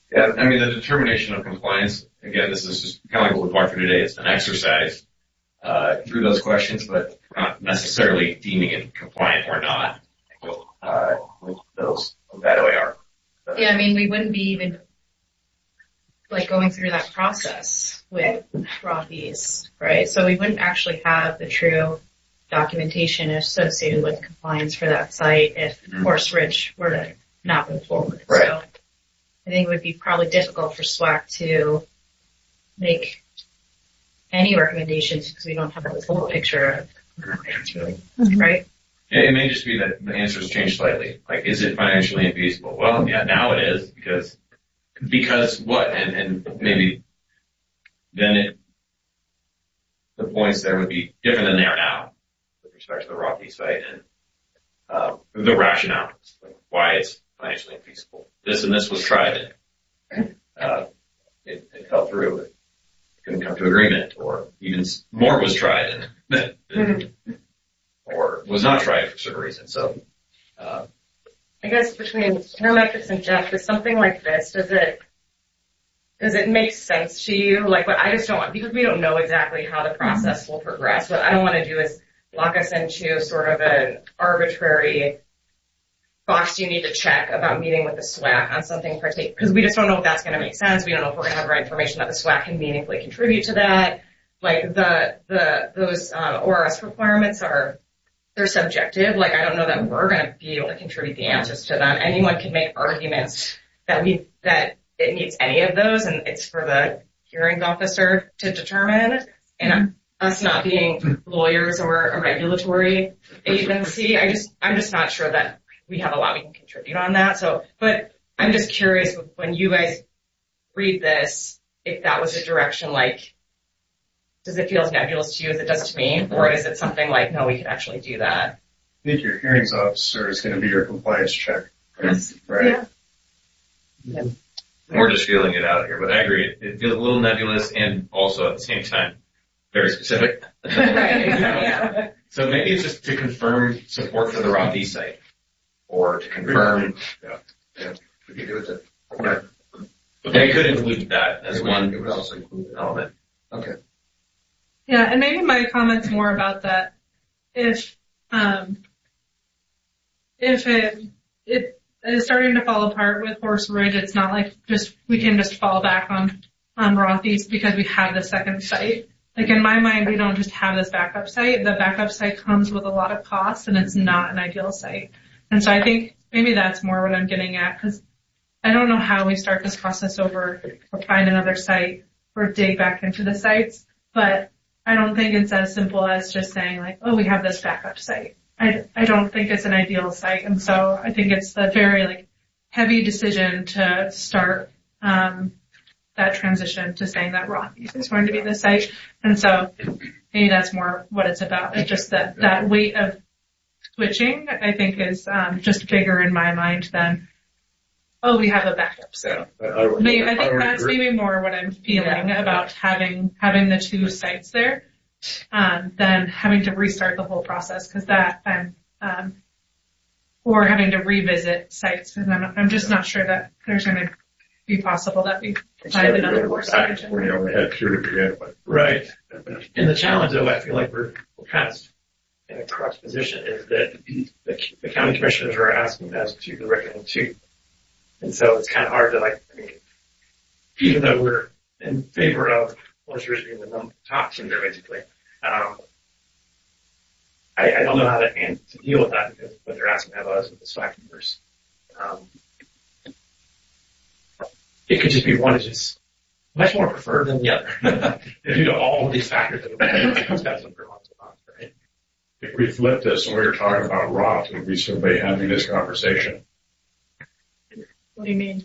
Yeah, I mean, the determination of compliance, again, this is just kind of like what we've walked through today. It's an exercise through those questions, but we're not necessarily deeming it compliant or not with those of that OAR. Yeah, I mean, we wouldn't be even like going through that process with raw fees, right? So we wouldn't actually have the true documentation associated with compliance for that site if Horse Ridge were to not move forward. Right. So I think it would be probably difficult for SWAC to make any recommendations because we don't have the full picture of compliance, really, right? It may just be that the answers change slightly. Like, is it financially infeasible? Well, yeah, now it is because what? And maybe then the points there would be different than they are now with respect to the raw fee site and the rationale, like why it's financially infeasible. This and this was tried and it fell through. It couldn't come to agreement, or even more was tried and or was not tried for certain reasons. So I guess between Parametrics and Jeff, with something like this, does it make sense to you? Like, what I just don't want, because we don't know exactly how the process will progress. What I don't want to do is lock us into sort of an arbitrary box you need to check about meeting with the SWAC on something particular, because we just don't know if that's going to make sense. We don't know if we're going to have the right information that the SWAC can meaningfully contribute to that. Like those ORS requirements they're subjective. Like, I don't know that we're going to be able to contribute the answers to them. Anyone can make arguments that it meets any of those, and it's for the hearings officer to determine. And us not being lawyers or a regulatory agency, I'm just not sure that we have a lot we can contribute on that. So, but I'm just curious when you guys read this, if that was a direction, like, does it feel as nebulous to you as it does to me? Or is it something like, no, we could actually do that? I think your hearings officer is going to be your compliance check. Yes. Right? Yeah. we're just feeling it out here. But I agree, it feels a little nebulous and also at the same time very specific. Right. Yeah. So maybe it's just to confirm support for the raw fee site, or to confirm. Yeah. We could do it then. Yeah. They could include that as one. It would also include an element. Okay. Yeah, and maybe my comments more about that. If it is starting to fall apart with Horse Ridge, it's not like we can just fall back on Rothy's because we have the second site. Like, in my mind, we don't just have this backup site. The backup site comes with a lot of costs, and it's not an ideal site. And so I think maybe that's more what I'm getting at, because I don't know how we start this process over or find another site or dig back into the sites, but I don't think it's as simple as just saying, like, oh, we have this backup site. I don't think it's an ideal site. And so I think it's the very, like, heavy decision to start that transition to saying that Rothy's is going to be the site. And so maybe that's more what it's about. It's just that weight of switching, I think, is just bigger in my mind than, oh, we have a backup. So I think that's maybe more what I'm feeling about having the two sites there, than having to restart the whole process, because that or having to revisit sites, because I'm just not sure that there's going to be possible that we find another course. When you only had two to begin with. Right. And the challenge, though, I feel like we're kind of in a crux position, is that the county commissioners are asking us to recommend two. And so it's kind of hard to, even though we're in favor of Horse Ridge being the top team there, basically, I don't know how to deal with that, because what they're asking of us with the SWAC numbers. It could just be one is just much more preferred than the other due to all of these factors that comes down to some months, right? If we flip this and we were talking about Roth, would we still be having this conversation? What do you mean?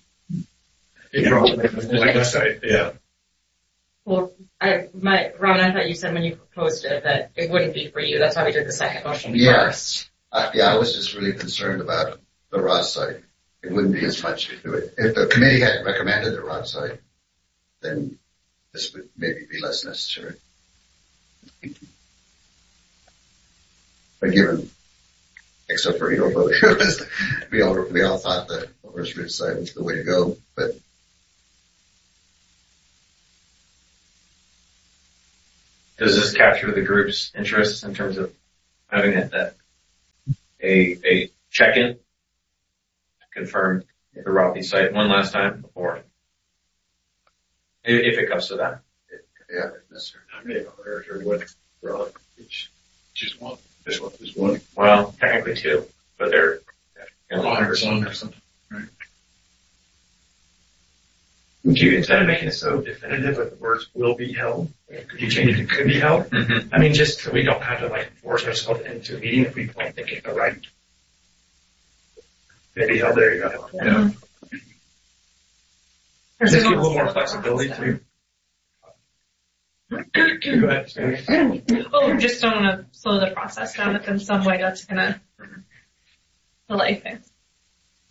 Like I say, yeah. Well, Ron, I thought you said when you proposed it that it wouldn't be for you. That's why we did the second motion first. I was just really concerned about the Roth site. It wouldn't be as much to do it. If the committee had recommended the Roth site, then this would maybe be less necessary. But given, except for we all thought the Horse Ridge site was the way to go. But Does this capture the group's interests in terms of having a check-in to confirm the Rothy site one last time before, if it comes to that? Yeah, that's true. I may have heard what Roth, just one. This one is one. Well, technically two, but they're Or something. Right. Would you, instead of making it so definitive with the words will be held, could you change it to could be held? Mm-hmm. I mean, just so we don't have to like force ourselves into a meeting if we don't think it's the right. Maybe held, there you go. Yeah. Just give a little more flexibility too. Go ahead, Sammy. Oh, just don't want to slow the process down if in some way that's gonna delay things.